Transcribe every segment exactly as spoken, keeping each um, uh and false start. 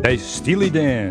Hey, Steely Dan.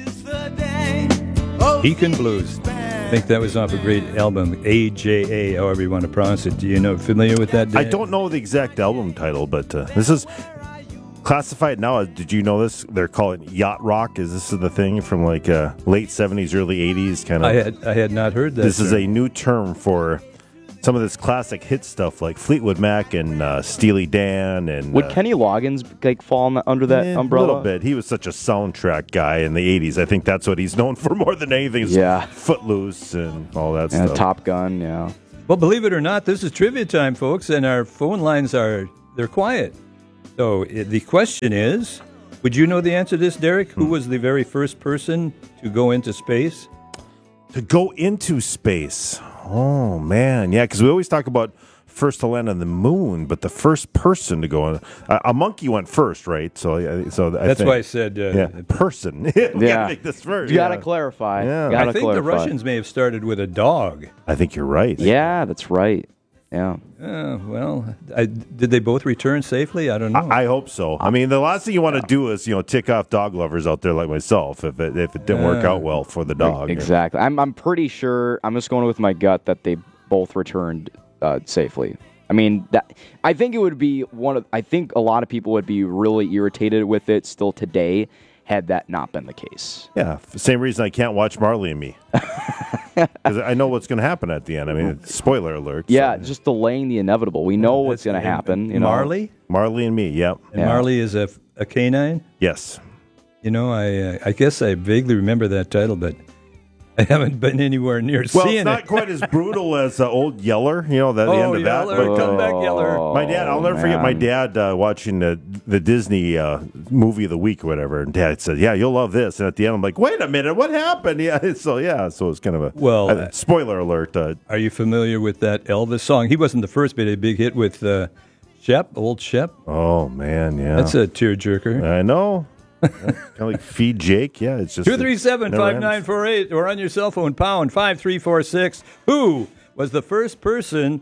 Pekin Blues. I think that was off a great album, A J A, however you want to pronounce it. Do you know, familiar with that, Dan? I don't know the exact album title, but uh, this is classified now. Did you know this? They're calling it yacht rock. Is this the thing from like uh, late seventies, early eighties? Kind of. I had I had not heard that. This term. is a new term for some of this classic hit stuff like Fleetwood Mac and uh, Steely Dan. And Would uh, Kenny Loggins like fall in the, under that eh, umbrella? A little bit. He was such a soundtrack guy in the eighties. I think that's what he's known for more than anything. Is Yeah. Footloose and all that And stuff. Top Gun, yeah. Well, believe it or not, this is trivia time, folks, and our phone lines are they're quiet. So i- the question is, would you know the answer to this, Derek? Who was the very first person to go into space? To go into space. Oh, man. Yeah, because we always talk about first to land on the moon, but the first person to go on. A, a monkey went first, right? So, uh, so I That's think, why I said. Uh, yeah, person. we Yeah. gotta make this first. You got to yeah. clarify. Yeah. Gotta I think clarify. the Russians may have started with a dog. I think you're right. Yeah, that's right. Yeah. Uh, well, I, did they both return safely? I don't know. I, I hope so. I mean, the last thing you want to do is, you know, tick off dog lovers out there like myself if it, if it didn't work Yeah. out well for the dog. Exactly. I'm I'm pretty sure. I'm just going with my gut that they both returned uh, safely. I mean, that I think it would be one of. I think a lot of people would be really irritated with it still today, had that not been the case. Yeah, same reason I can't watch Marley and Me. Because I know what's going to happen at the end. I mean, spoiler alert. Yeah, so- just delaying the inevitable. We know what's That's- going to happen. You know, Marley? Marley and Me, yep. And Yeah. Marley is a, a canine? Yes. You know, I uh, I guess I vaguely remember that title, but I haven't been anywhere near Well, seeing it's not it. quite as brutal as uh, Old Yeller, you know, the, the Oh, end of that. Yeller, but, uh, come back, Yeller. My dad, I'll never forget my man. dad uh, watching the the Disney uh, movie of the week or whatever. And Dad said, "Yeah, you'll love this." And at the end, I'm like, "Wait a minute, what happened?" Yeah, so yeah, so it's kind of a Well, uh, spoiler alert. Uh, Are you familiar with that Elvis song? He wasn't the first, but a big hit with uh, Shep, old Shep. oh man, yeah, That's a tearjerker. I know. kind of like Feed Jake. Yeah, it's just two three seven, never five nine ends. four eight or on your cell phone, pound five three four six. Who was the first person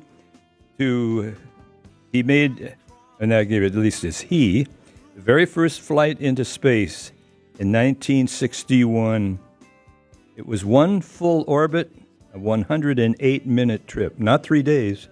to, he made, and I gave it, at least it's he, the very first flight into space in nineteen sixty-one. It was one full orbit, a one hundred eight minute trip, not three days,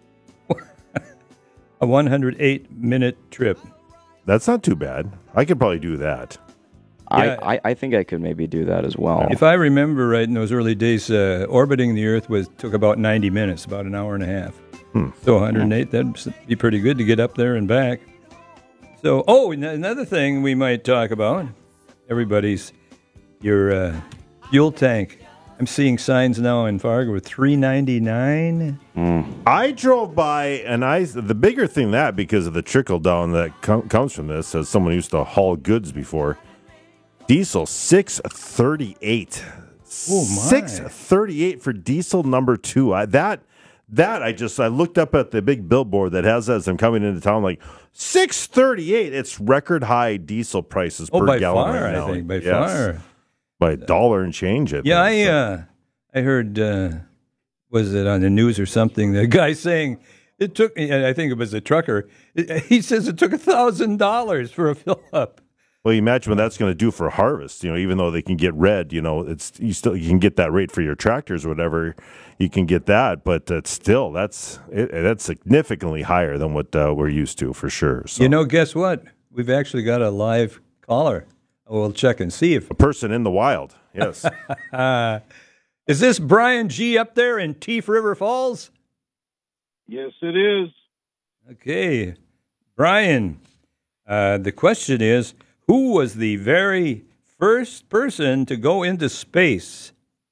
a one hundred eight minute trip. That's not too bad. I could probably do that. Yeah. I, I I think I could maybe do that as well. If I remember right, in those early days, uh, orbiting the Earth was took about ninety minutes, about an hour and a half. So one hundred eight, that'd be pretty good to get up there and back. So, oh, and another thing we might talk about, everybody's, your uh, fuel tank. I'm seeing signs now in Fargo with three ninety-nine. I drove by, and I the bigger thing that because of the trickle down that com- comes from this, as someone who used to haul goods before, diesel six thirty-eight. Oh, my. six thirty-eight for diesel number two. I, that that I just I looked up at the big billboard that has that as I'm coming into town, like six thirty-eight. It's record high diesel prices Oh, per by gallon far, right now. I think, by Yes. far. By a dollar and change. I Yeah, I think, so. uh, I heard, uh, was it on the news or something? The guy saying it took me. I think it was a trucker. It, he says it took a thousand dollars for a fill up. Well, you imagine what that's going to do for harvest. You know, even though they can get red, you know, it's you still you can get that rate for your tractors or whatever. You can get that, but it's still that's it, that's significantly higher than what uh, we're used to for sure. So. You know, guess what? We've actually got a live caller. We'll check and see if a person in the wild. Yes. uh, is this Brian G up there in Teef River Falls? Yes, it is. Okay, Brian. Uh, the question is, who was the very first person to go into space?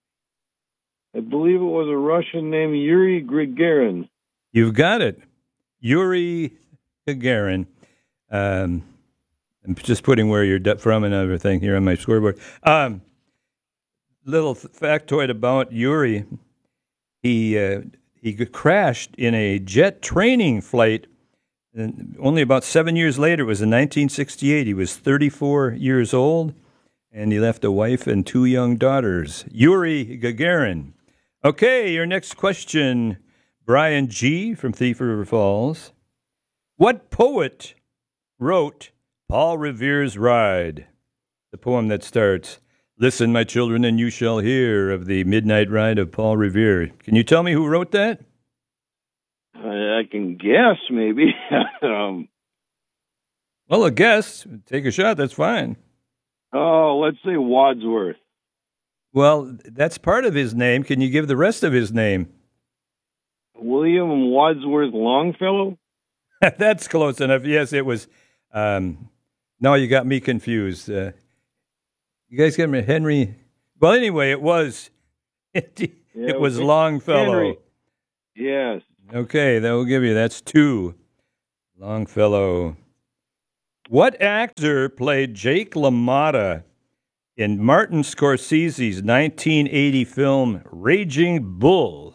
I believe it was a Russian named Yuri Gagarin. You've got it. Yuri Gagarin. Um, I'm just putting where you're de- from and everything here on my scoreboard. Um, little th- factoid about Yuri. He uh, he g- crashed in a jet training flight. And only about seven years later, it was in nineteen sixty-eight. He was thirty-four years old, and he left a wife and two young daughters. Yuri Gagarin. Okay, your next question, Brian G. from Thief River Falls. What poet wrote Paul Revere's Ride? the poem that starts, "Listen, my children, and you shall hear of the midnight ride of Paul Revere." Can you tell me who wrote that? I, I can guess, maybe. um, Well, a guess. Take a shot. That's fine. oh, let's say Wadsworth. Well, that's part of his name. Can you give the rest of his name? William Wadsworth Longfellow? That's close enough. Yes, it was. Um, no, you got me confused. Uh, you guys got me, Henry. Well, anyway, it was. It, it Yeah, was Hen- Longfellow. Henry. Yes. Okay, that will give you. That's two. Longfellow. What actor played Jake LaMotta in Martin Scorsese's nineteen eighty film Raging Bull?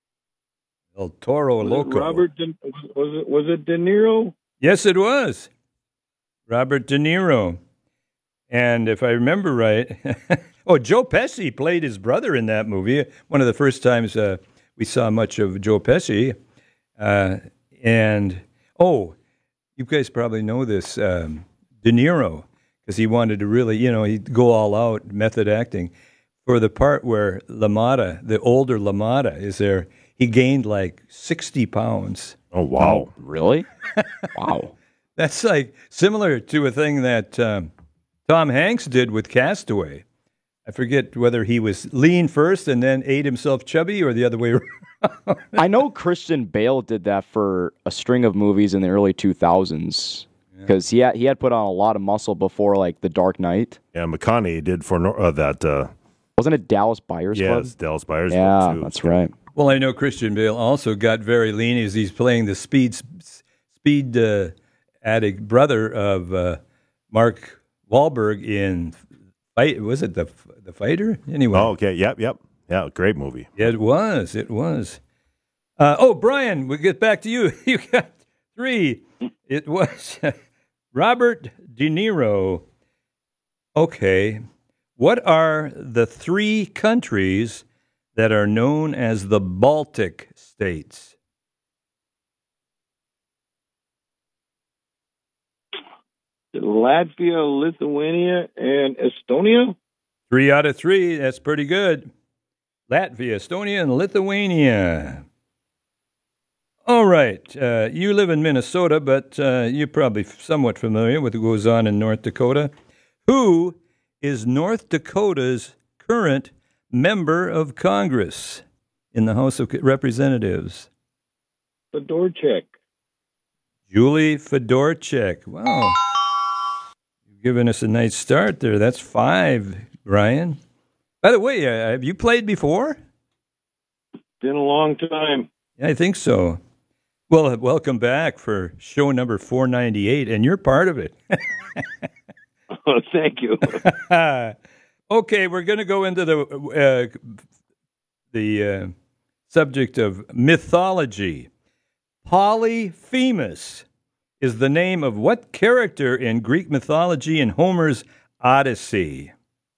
El Toro Was it Loco. Robert De, was, was it was it De Niro? Yes, it was. Robert De Niro. And if I remember right, oh, Joe Pesci played his brother in that movie. One of the first times uh, we saw much of Joe Pesci. Uh, and, oh, you guys probably know this, um, De Niro, because he wanted to really, you know, he'd go all out, method acting. For the part where LaMotta, the older LaMotta, is there, he gained like sixty pounds. Oh, wow. Really? Wow. That's like similar to a thing that um, Tom Hanks did with Castaway. I forget whether he was lean first and then ate himself chubby or the other way around. I know Christian Bale did that for a string of movies in the early two thousands because he had, he had put on a lot of muscle before, like, The Dark Knight. Yeah, McConaughey did for Nor- uh, that. Uh, Wasn't it Dallas Buyers Club? yes, Dallas Buyers Yeah, Club, too. that's right. Well, I know Christian Bale also got very lean as he's playing the speed speed uh, addict brother of uh, Mark Wahlberg in Fight. Was it the the Fighter? Anyway. Oh, okay. Yep, yep. Yeah, great movie. It was. It was. Uh, oh, Brian, we get back to you. You got three. It was Robert De Niro. Okay. What are the three countries that are known as the Baltic states? Latvia, Lithuania, and Estonia? Three out of three. That's pretty good. Latvia, Estonia, and Lithuania. All right. Uh, you live in Minnesota, but uh, you're probably somewhat familiar with what goes on in North Dakota. Who is North Dakota's current member of Congress in the House of Representatives? Fedorchak. Julie Fedorchak. Wow. You've given us a nice start there. That's five, Brian. By the way, uh, have you played before? Been a long time. Yeah, I think so. Well, welcome back for show number four ninety-eight, and you're part of it. Oh, thank you. Okay, we're going to go into the uh, the uh, subject of mythology. Polyphemus is the name of what character in Greek mythology in Homer's Odyssey?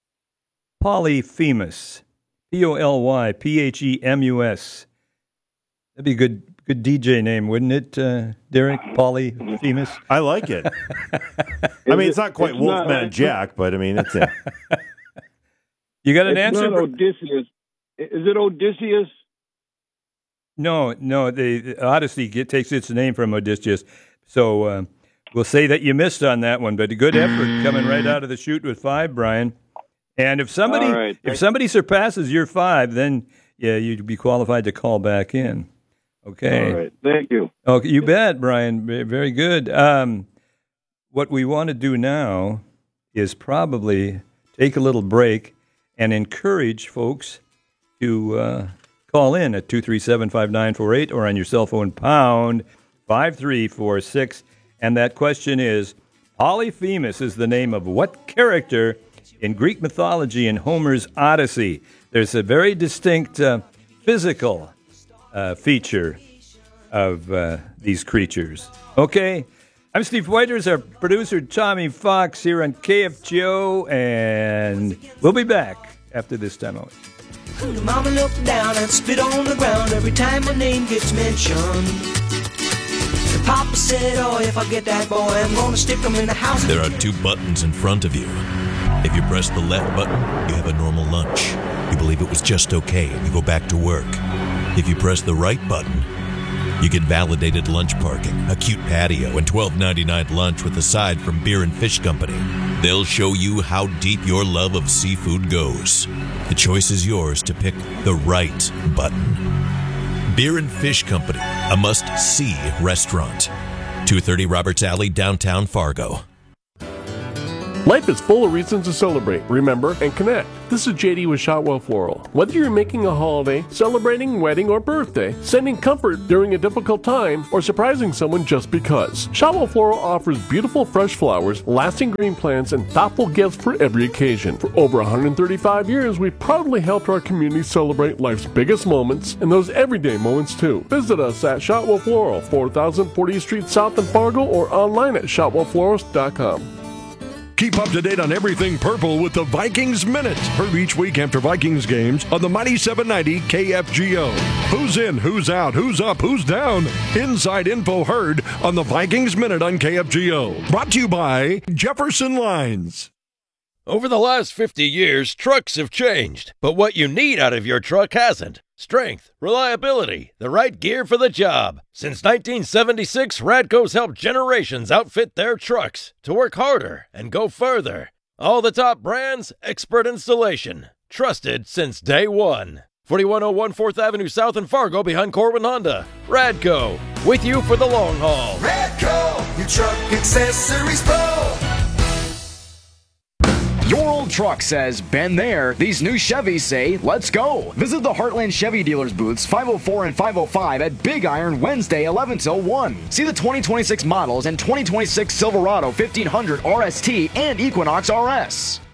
Polyphemus. P O L Y P H E M U S. That'd be a good, good D J name, wouldn't it, uh, Derek? Polyphemus? I like it. I mean, it's not quite It's Wolfman not- Jack, but I mean, it's yeah. You got an It's answer? not Odysseus. Is it Odysseus? No, no. The, the Odyssey get, takes its name from Odysseus. So uh, we'll say that you missed on that one, but a good effort coming right out of the chute with five, Brian. And if somebody All right. if somebody surpasses your five, then yeah, you'd be qualified to call back in. Okay. All right. Thank you. Okay, you bet, Brian. Ve- Very good. Um, what we want to do now is probably take a little break and encourage folks to uh, call in at two three seven, five nine four eight or on your cell phone, pound five three four six. And that question is, Polyphemus is the name of what character in Greek mythology in Homer's Odyssey? There's a very distinct uh, physical uh, feature of uh, these creatures. Okay, I'm Steve Whiters, our producer Tommy Fox here on K F G O, and we'll be back after this time out. Mama looked down and spit on the ground every time my name gets mentioned. And Papa said, oh, if I get that boy, I'm gonna stick him in the house. There are two buttons in front of you. If you press the left button, you have a normal lunch. You believe it was just okay and you go back to work. If you press the right button, you get validated lunch parking, a cute patio, and twelve ninety-nine lunch with a side from Beer and Fish Company. They'll show you how deep your love of seafood goes. The choice is yours to pick the right button. Beer and Fish Company, a must-see restaurant. two thirty Roberts Alley, downtown Fargo. Life is full of reasons to celebrate, remember, and connect. This is J D with Shotwell Floral. Whether you're making a holiday, celebrating, wedding, or birthday, sending comfort during a difficult time, or surprising someone just because, Shotwell Floral offers beautiful fresh flowers, lasting green plants, and thoughtful gifts for every occasion. For over one hundred thirty-five years, we've proudly helped our community celebrate life's biggest moments and those everyday moments too. Visit us at Shotwell Floral, four thousand fortieth Street South in Fargo, or online at shotwell florist dot com. Keep up to date on everything Purple with the Vikings Minute. Heard each week after Vikings games on the Mighty seven ninety K F G O. Who's in, who's out, who's up, who's down? Inside info heard on the Vikings Minute on K F G O. Brought to you by Jefferson Lines. Over the last fifty years, trucks have changed, but what you need out of your truck hasn't. Strength, reliability, the right gear for the job. Since nineteen seventy-six, Radco's helped generations outfit their trucks to work harder and go further. All the top brands, expert installation. Trusted since day one. forty-one oh one fourth Avenue South in Fargo behind Corwin Honda. Radco, with you for the long haul. Radco, your truck accessories pro. Your old truck says, been there. These new Chevys say, let's go. Visit the Heartland Chevy dealers booths five oh four and five oh five at Big Iron Wednesday eleven till one. See the twenty twenty-six models and twenty twenty-six Silverado fifteen hundred R S T and Equinox R S.